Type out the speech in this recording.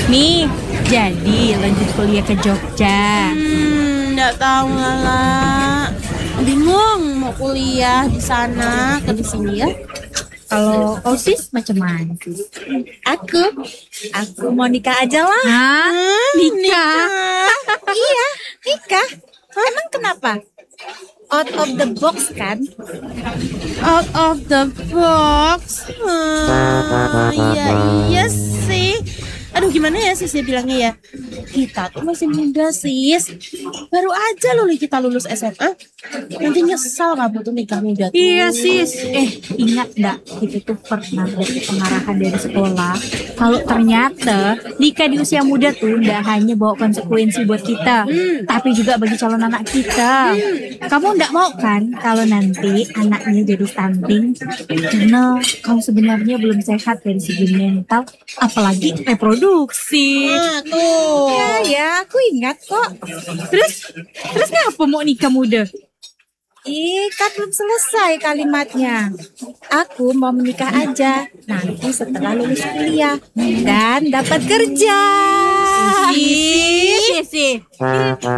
Nih, jadi lanjut kuliah ke Jogja. Nggak tahu lah. Bingung mau kuliah di sana ke di sini ya. Kalau kau sis macam mana sis? Aku mau nikah aja lah. Hah? Nikah? Iya, nikah. Emang kenapa? Out of the box kan? Out of the box. Iya sih. Aduh, gimana ya sis ya bilangnya ya? Kita tuh masih muda sis. Baru aja loh kita lulus SMA. Nanti nyesal kamu tuh nikah muda tuh. Iya sis. Ingat nggak kita tuh pernah dapat pengarahan dari sekolah. Kalau ternyata nikah di usia muda tuh nggak hanya bawa konsekuensi buat kita, tapi juga bagi calon anak kita. Kamu nggak mau kan kalau nanti anaknya jadi stunting karena kamu sebenarnya belum sehat dari segi mental, apalagi reproduksi. Nah, tuh. Ya, aku ingat kok. Terus ngapa mau nikah muda? Kan belum selesai kalimatnya. Aku mau menikah aja nanti setelah lulus kuliah dan dapat kerja. Sih.